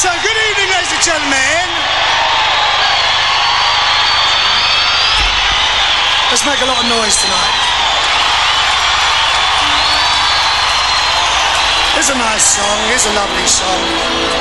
So, good evening, ladies and gentlemen. Let's make a lot of noise tonight. It's a nice song, it's a lovely song.